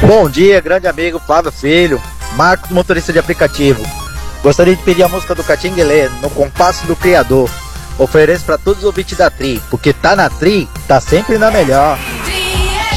Bom dia, grande amigo Flávio Filho, Marcos, motorista de aplicativo. Gostaria de pedir a música do Catinguelê, No Compasso do Criador. Ofereço para todos os ouvintes da Tri, porque tá na Tri, tá sempre na melhor.